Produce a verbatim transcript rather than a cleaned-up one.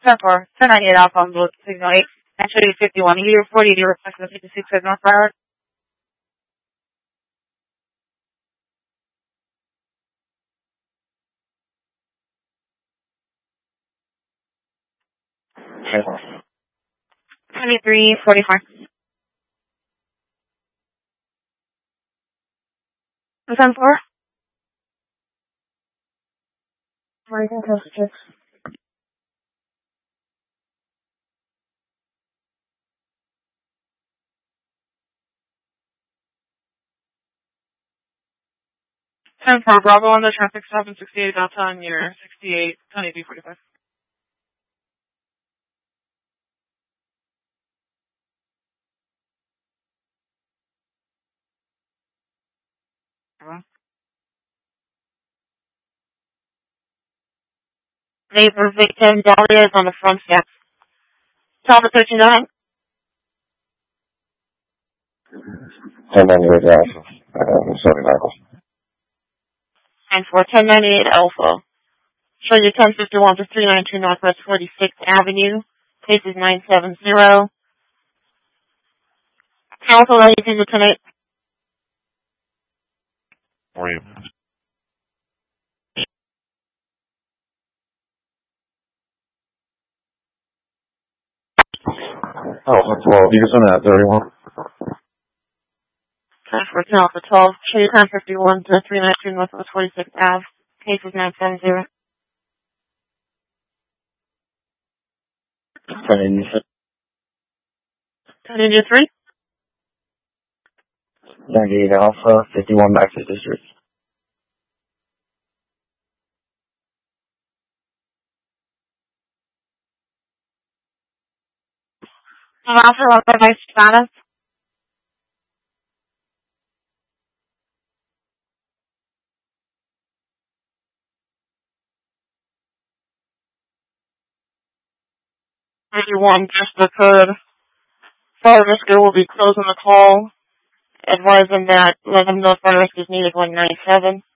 ten four, ten ninety-eight Alpha on board signal eight. Actually fifty-one, year forty, you request the fifty-six at North Broward. twenty-three forty-five. ten four? American Coast six. ten four, Bravo on the traffic stop in sixty-eight downtown, year sixty-eight, twenty-three forty-five. Neighbor victim, Dahlia is on the front steps. Talbot thirty-nine. ten ninety-eight Alpha. Uh, sorry, Michael. And for ten ninety-eight Alpha. Show you ten fifty-one to three ninety-two Northwest forty-sixth Avenue. Case is nine seven zero. Council, that you can do tonight. How are you? Oh, well, you can send that thirty-one. For Alpha twelve. Show you ten fifty-one to three ninety-two Northwest forty-sixth Avenue. Case is nine seven zero. ten eighty-six. ten eighty-three? ninety-eight Alpha, fifty-one back to district. Alpha, what device status? ninety-one, just occurred. Fire rescue will be closing the call. Advise them that let them know fire rescue is needed one ninety-seven.